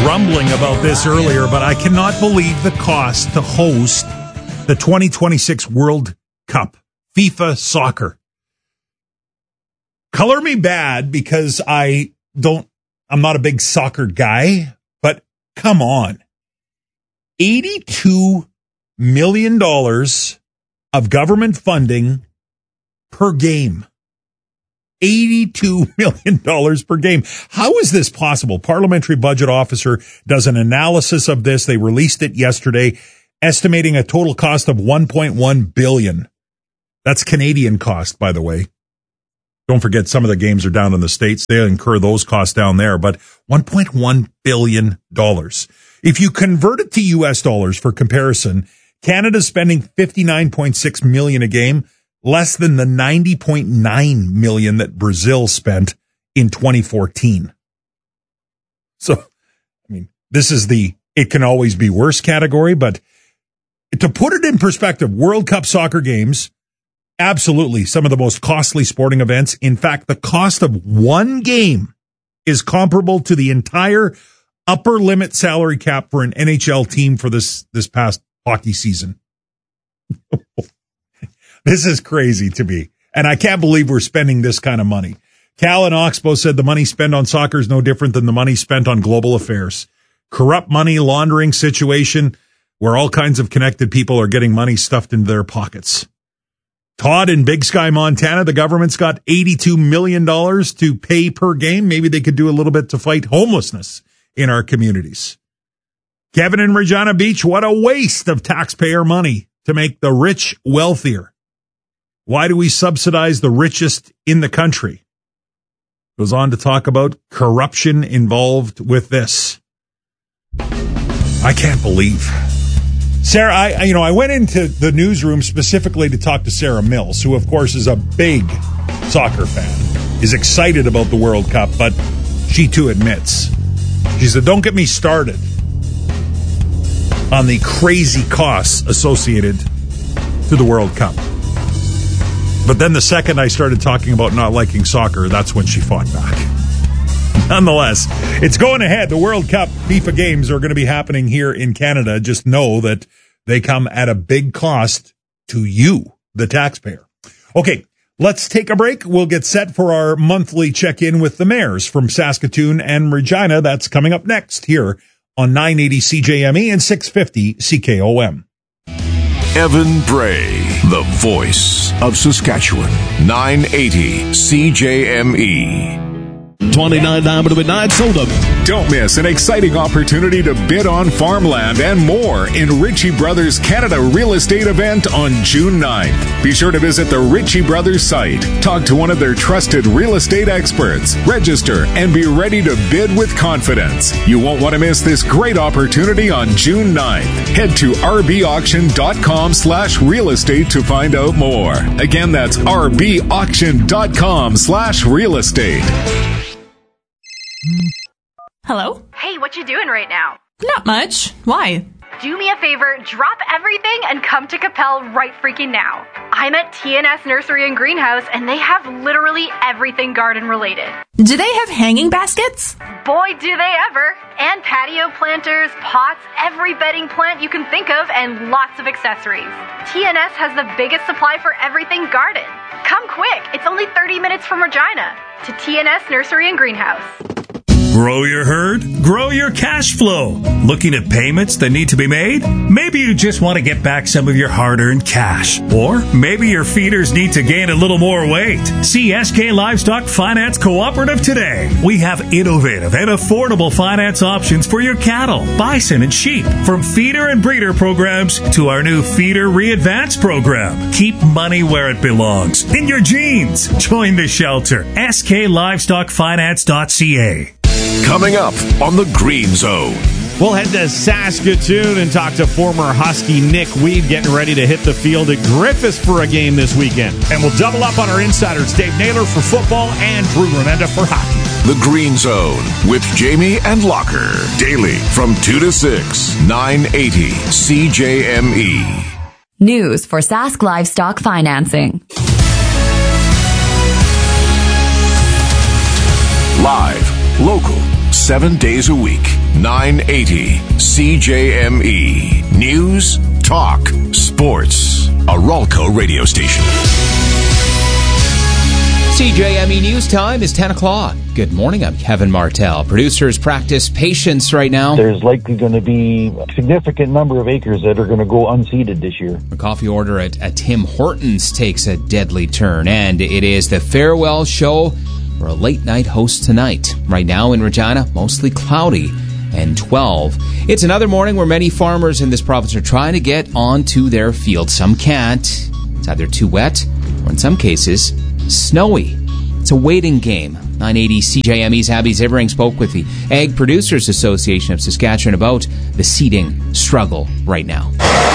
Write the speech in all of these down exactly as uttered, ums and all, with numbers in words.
grumbling about this earlier, but I cannot believe the cost to host the twenty twenty-six World Cup, FIFA soccer. Color me bad because I don't, I'm not a big soccer guy, but come on. eighty-two million dollars of government funding per game. eighty-two million dollars per game. How is this possible? Parliamentary Budget Officer does an analysis of this. They released it yesterday, estimating a total cost of one point one billion dollars. That's Canadian cost, by the way. Don't forget, some of the games are down in the States. They incur those costs down there, but one point one billion dollars. If you convert it to U S dollars for comparison, Canada's spending fifty-nine point six million dollars a game, less than the ninety point nine million dollars that Brazil spent in twenty fourteen. So, I mean, this is the it can always be worse category, but to put it in perspective, World Cup soccer games, absolutely some of the most costly sporting events. In fact, the cost of one game is comparable to the entire upper limit salary cap for an N H L team for this, this past hockey season. This is crazy to me. And I can't believe we're spending this kind of money. Cal in Oxbow said the money spent on soccer is no different than the money spent on global affairs. Corrupt money laundering situation where all kinds of connected people are getting money stuffed into their pockets. Todd in Big Sky, Montana, the government's got eighty-two million dollars to pay per game. Maybe they could do a little bit to fight homelessness in our communities. Kevin in Regina Beach, what a waste of taxpayer money to make the rich wealthier. Why do we subsidize the richest in the country? Goes on to talk about corruption involved with this. I can't believe. Sarah, I, you know, I went into the newsroom specifically to talk to Sarah Mills, who, of course, is a big soccer fan, is excited about the World Cup, but she too admits. She said, don't get me started on the crazy costs associated to the World Cup. But then the second I started talking about not liking soccer, that's when she fought back. Nonetheless, it's going ahead. The World Cup FIFA games are going to be happening here in Canada. Just know that they come at a big cost to you, the taxpayer. Okay, let's take a break. We'll get set for our monthly check-in with the mayors from Saskatoon and Regina. That's coming up next here on nine eighty C J M E and six fifty C K O M. Evan Bray, the voice of Saskatchewan, nine eighty C J M E. twenty-nine diameter midnight soda. Don't miss an exciting opportunity to bid on farmland and more in Ritchie Brothers Canada Real Estate event on June ninth. Be sure to visit the Ritchie Brothers site, talk to one of their trusted real estate experts, register, and be ready to bid with confidence. You won't want to miss this great opportunity on June ninth. Head to rbauction.com slash real estate to find out more. Again, that's rbauction.com slash real estate. Hello? Hey, what you doing right now? Not much. Why? Do me a favor, drop everything and come to Capel right freaking now. I'm at T N S Nursery and Greenhouse, and they have literally everything garden related. Do they have hanging baskets? Boy, do they ever. And patio planters, pots, every bedding plant you can think of, and lots of accessories. T N S has the biggest supply for everything garden. Come quick, it's only thirty minutes from Regina. To T N S Nursery and Greenhouse. Grow your herd, grow your cash flow. Looking at payments that need to be made? Maybe you just want to get back some of your hard-earned cash. Or maybe your feeders need to gain a little more weight. See S K Livestock Finance Cooperative today. We have innovative and affordable finance options for your cattle, bison, and sheep. From feeder and breeder programs to our new Feeder Re-Advance program. Keep money where it belongs, in your jeans. Join the shelter. S K livestock finance dot c a. Coming up on the Green Zone. We'll head to Saskatoon and talk to former Husky Nick Weed getting ready to hit the field at Griffiths for a game this weekend. And we'll double up on our insiders, Dave Naylor for football and Drew Remenda for hockey. The Green Zone with Jamie and Locker. Daily from two to six, nine eighty C J M E. News for Sask Livestock Financing. Live, local, seven days a week. nine eighty C J M E. News, talk, sports. A Ralco radio station. C J M E News time is ten o'clock. Good morning, I'm Kevin Martell. Producers practice patience right now. There's likely going to be a significant number of acres that are going to go unseeded this year. The coffee order at, at Tim Hortons takes a deadly turn, and it is the farewell show for a late night host tonight. Right now in Regina, mostly cloudy and twelve. It's another morning where many farmers in this province are trying to get onto their field. Some can't. It's either too wet or in some cases snowy. It's a waiting game. nine eighty C J M E's Abby Zivering spoke with the Ag Producers Association of Saskatchewan about the seeding struggle right now.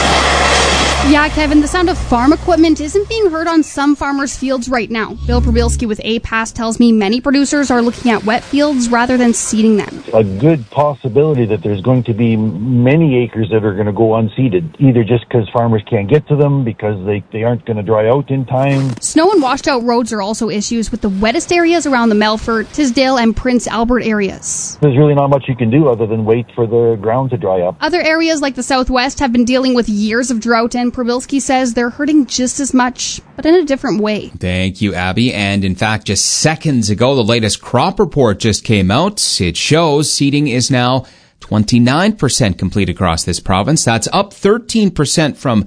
Yeah, Kevin, the sound of farm equipment isn't being heard on some farmers' fields right now. Bill Probilski with A P A S tells me many producers are looking at wet fields rather than seeding them. A good possibility that there's going to be many acres that are going to go unseeded, either just because farmers can't get to them, because they, they aren't going to dry out in time. Snow and washed out roads are also issues with the wettest areas around the Melfort, Tisdale, and Prince Albert areas. There's really not much you can do other than wait for the ground to dry up. Other areas like the Southwest have been dealing with years of drought, and Probilski says they're hurting just as much, but in a different way. Thank you, Abby. And in fact, just seconds ago, the latest crop report just came out. It shows seeding is now twenty-nine percent complete across this province. That's up thirteen percent from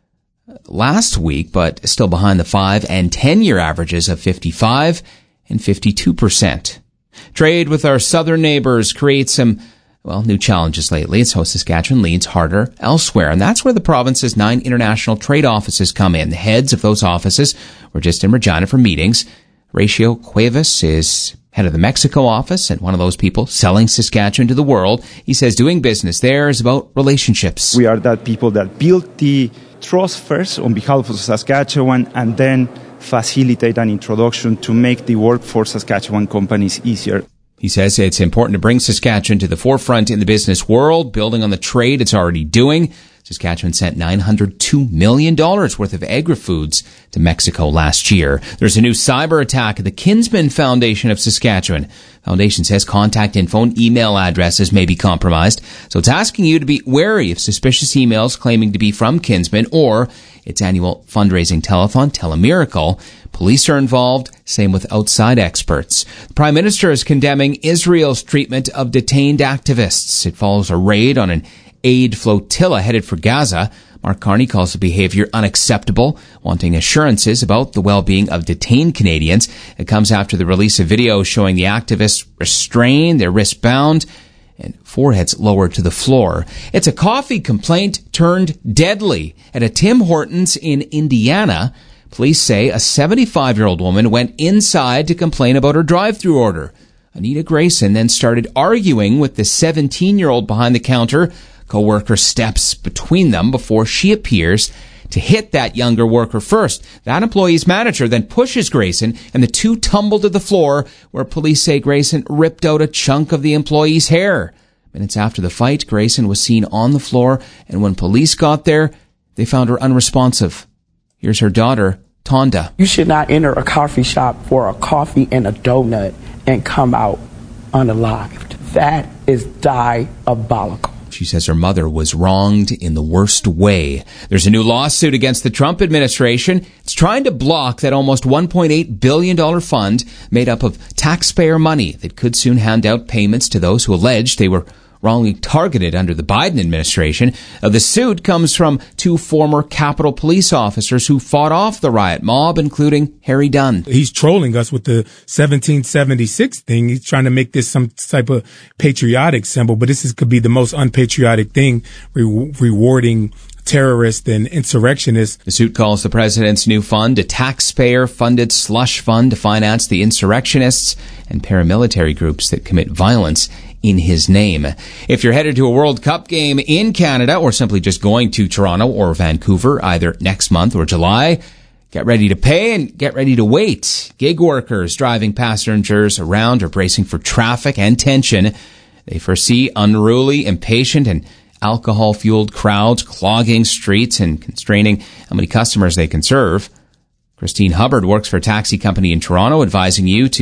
last week, but still behind the five and ten year averages of fifty-five and fifty-two percent. Trade with our southern neighbors creates some Well, new challenges lately. It's how Saskatchewan leans harder elsewhere. And that's where the province's nine international trade offices come in. The heads of those offices were just in Regina for meetings. Horacio Cuevas is head of the Mexico office and one of those people selling Saskatchewan to the world. He says doing business there is about relationships. We are that people that build the trust first on behalf of Saskatchewan and then facilitate an introduction to make the work for Saskatchewan companies easier. He says it's important to bring Saskatchewan to the forefront in the business world, building on the trade it's already doing. Saskatchewan sent nine hundred two million dollars worth of agri-foods to Mexico last year. There's a new cyber attack at the Kinsman Foundation of Saskatchewan. Foundation says contact info and email addresses may be compromised, so it's asking you to be wary of suspicious emails claiming to be from Kinsman or its annual fundraising telethon, Telemiracle. Police are involved, same with outside experts. The Prime Minister is condemning Israel's treatment of detained activists. It follows a raid on an aid flotilla headed for Gaza. Mark Carney calls the behavior unacceptable, wanting assurances about the well-being of detained Canadians. It comes after the release of videos showing the activists restrained, their wrists bound, and foreheads lowered to the floor. It's a coffee complaint turned deadly at a Tim Hortons in Indiana. Police say a seventy-five-year-old woman went inside to complain about her drive-thru order. Anita Grayson then started arguing with the seventeen-year-old behind the counter. Co-worker steps between them before she appears to hit that younger worker first. That employee's manager then pushes Grayson, and the two tumble to the floor, where police say Grayson ripped out a chunk of the employee's hair. Minutes after the fight, Grayson was seen on the floor, and when police got there, they found her unresponsive. Here's her daughter, Tonda. You should not enter a coffee shop for a coffee and a donut and come out unalived. That is diabolical. She says her mother was wronged in the worst way. There's a new lawsuit against the Trump administration. It's trying to block that almost one point eight billion dollars fund made up of taxpayer money that could soon hand out payments to those who alleged they were wrongly targeted under the Biden administration. Uh, the suit comes from two former Capitol Police officers who fought off the riot mob, including Harry Dunn. He's trolling us with the seventeen seventy-six thing. He's trying to make this some type of patriotic symbol, but this is, could be the most unpatriotic thing, re- rewarding terrorists and insurrectionists. The suit calls the president's new fund a taxpayer-funded slush fund to finance the insurrectionists and paramilitary groups that commit violence in his name. If you're headed to a World Cup game in Canada or simply just going to Toronto or Vancouver either next month or July, get ready to pay and get ready to wait. Gig workers driving passengers around are bracing for traffic and tension. They foresee unruly, impatient, and alcohol-fueled crowds clogging streets and constraining how many customers they can serve. Christine Hubbard works for a taxi company in Toronto, advising you to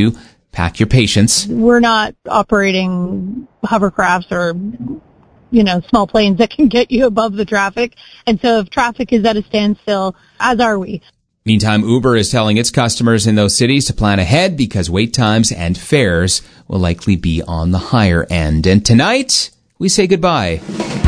Pack your patience. We're not operating hovercrafts or, you know, small planes that can get you above the traffic. And so if traffic is at a standstill, as are we. Meantime, Uber is telling its customers in those cities to plan ahead because wait times and fares will likely be on the higher end. And tonight, we say goodbye.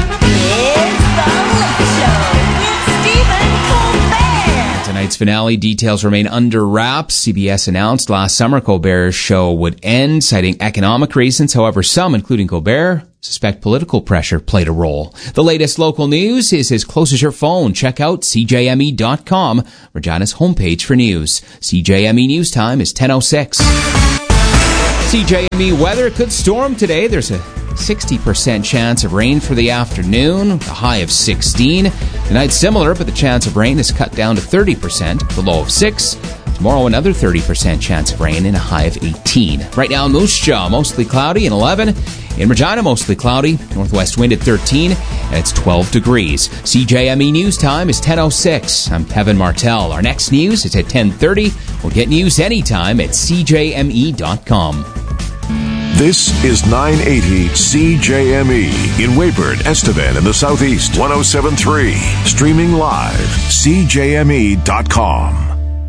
Tonight's finale details remain under wraps. C B S announced last summer Colbert's show would end, citing economic reasons. However, some, including Colbert, suspect political pressure played a role. The latest local news is as close as your phone. Check out C J M E dot com, Regina's homepage for news. C J M E News Time is ten oh six. C J M E weather could storm today. There's a sixty percent chance of rain for the afternoon, a high of sixteen. Tonight's similar, but the chance of rain is cut down to thirty percent, the low of six. Tomorrow, another thirty percent chance of rain and a high of eighteen. Right now in Moose Jaw, mostly cloudy and eleven. In Regina, mostly cloudy, northwest wind at thirteen, and it's twelve degrees. C J M E News Time is ten oh six. I'm Kevin Martell. Our next news is at ten thirty. We'll get news anytime at C J M E dot com. This is nine eighty C J M E in Weyburn, Estevan in the Southeast. one oh seven point three. Streaming live. C J M E dot com.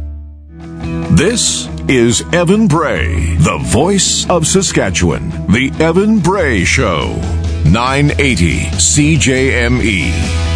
This is Evan Bray, the voice of Saskatchewan. The Evan Bray Show. nine eighty C J M E.